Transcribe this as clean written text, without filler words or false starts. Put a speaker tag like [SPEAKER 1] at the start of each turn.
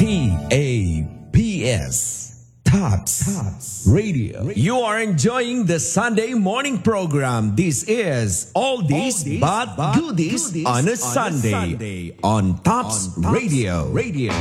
[SPEAKER 1] TAPS, Tots Radio. You are enjoying the Sunday morning program. This is Oldies but Goodies on a Sunday on Tots Radio.